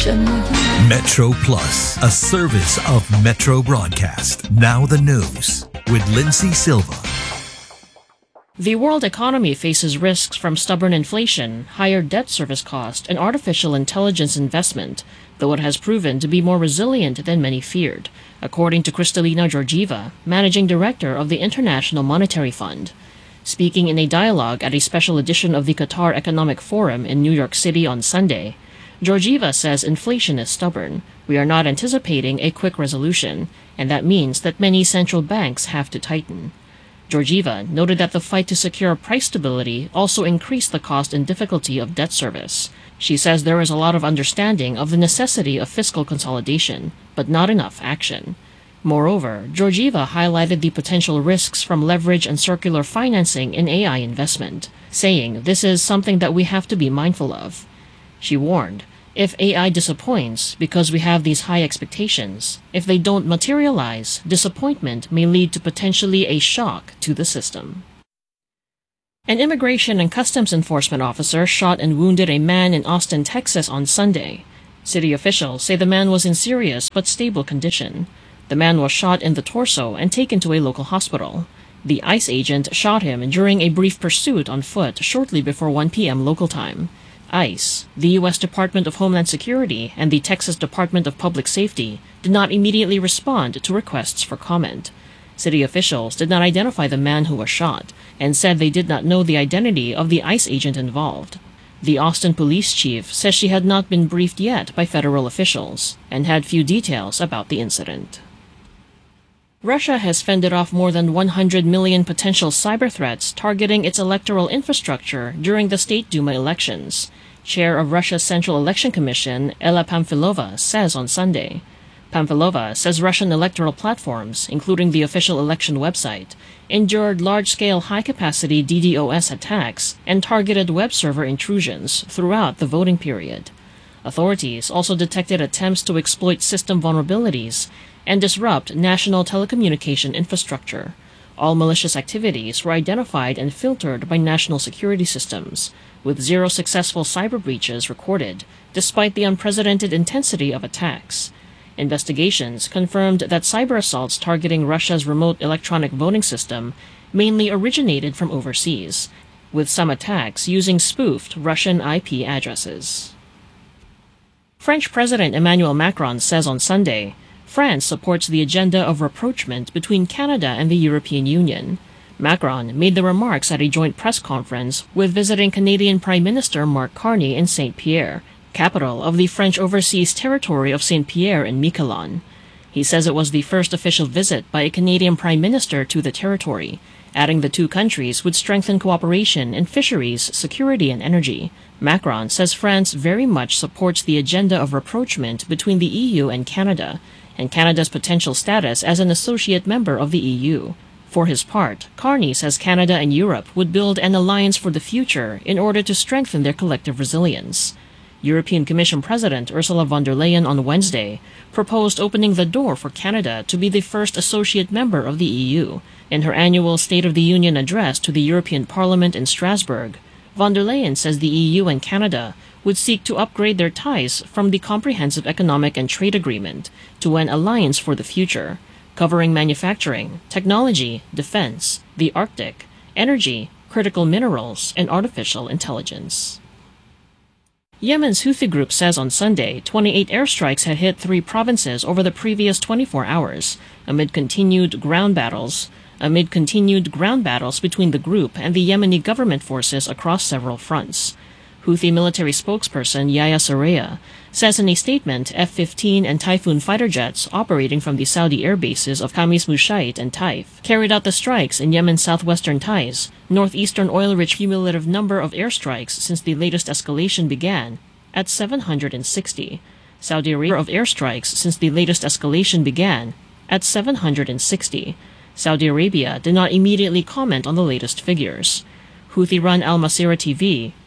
Metro Plus, a service of Metro Broadcast. Now the news with Lindsay Silva. The world economy faces risks from stubborn inflation, higher debt service cost, and artificial intelligence investment, though it has proven to be more resilient than many feared, according to Kristalina Georgieva, Managing Director of the International Monetary Fund. Speaking in a dialogue at a special edition of the Qatar Economic Forum in New York City on Sunday, Georgieva says inflation is stubborn. We are not anticipating a quick resolution, and that means that many central banks have to tighten. Georgieva noted that the fight to secure price stability also increased the cost and difficulty of debt service. She says there is a lot of understanding of the necessity of fiscal consolidation, but not enough action. Moreover, Georgieva highlighted the potential risks from leverage and circular financing in AI investment, saying this is something that we have to be mindful of. She warned, if AI disappoints because we have these high expectations, if they don't materialize, disappointment may lead to potentially a shock to the system. An immigration and customs enforcement officer shot and wounded a man in Austin, Texas on Sunday. City officials say the man was in serious but stable condition. The man was shot in the torso and taken to a local hospital. The ICE agent shot him during a brief pursuit on foot shortly before 1 p.m. local time. ICE, the U.S. Department of Homeland Security, and the Texas Department of Public Safety did not immediately respond to requests for comment. City officials did not identify the man who was shot and said they did not know the identity of the ICE agent involved. The Austin police chief says she had not been briefed yet by federal officials and had few details about the incident. Russia has fended off more than 100 million potential cyber threats targeting its electoral infrastructure during the State Duma elections, Chair of Russia's Central Election Commission, Ella Pamfilova, says on Sunday. Pamfilova says Russian electoral platforms, including the official election website, endured large-scale high-capacity DDoS attacks and targeted web server intrusions throughout the voting period. Authorities also detected attempts to exploit system vulnerabilities and disrupt national telecommunication infrastructure. All malicious activities were identified and filtered by national security systems, with 0 successful cyber breaches recorded, despite the unprecedented intensity of attacks. Investigations confirmed that cyber assaults targeting Russia's remote electronic voting system mainly originated from overseas, with some attacks using spoofed Russian IP addresses. French President Emmanuel Macron says on Sunday, France supports the agenda of rapprochement between Canada and the European Union. Macron made the remarks at a joint press conference with visiting Canadian Prime Minister Mark Carney in Saint-Pierre, capital of the French overseas territory of Saint-Pierre and Miquelon. He says it was the first official visit by a Canadian Prime Minister to the territory, adding the two countries would strengthen cooperation in fisheries, security, and energy. Macron says France very much supports the agenda of rapprochement between the EU and Canada's potential status as an associate member of the EU. For his part, Carney says Canada and Europe would build an alliance for the future in order to strengthen their collective resilience. European Commission President Ursula von der Leyen on Wednesday proposed opening the door for Canada to be the first associate member of the EU. In her annual State of the Union address to the European Parliament in Strasbourg, von der Leyen says the EU and Canada would seek to upgrade their ties from the Comprehensive Economic and Trade Agreement to an alliance for the future, covering manufacturing, technology, defense, the Arctic, energy, critical minerals, and artificial intelligence. Yemen's Houthi group says on Sunday 28 airstrikes had hit 3 provinces over the previous 24 hours, amid continued ground battles between the group and the Yemeni government forces across several fronts. Houthi military spokesperson Yahya Saraya says in a statement F-15 and Typhoon fighter jets operating from the Saudi air bases of Khamis Mushait and Taif carried out the strikes in Yemen's southwestern Taiz, northeastern oil-rich. Cumulative number of airstrikes since the latest escalation began at 760. Saudi Arabia of airstrikes since the latest escalation began at 760. Saudi Arabia did not immediately comment on the latest figures. Houthi-run Al Masirah TV